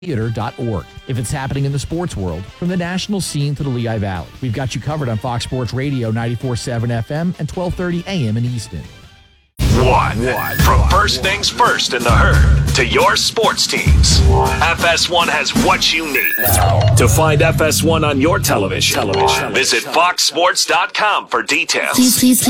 Theater.org. If it's happening in the sports world, from the national scene to the Lehigh Valley, we've got you covered on Fox Sports Radio 94.7 FM and 1230 AM in Easton. From first things first in the herd to your sports teams, FS1 has what you need. To find FS1 on your television, visit foxsports.com for details. Please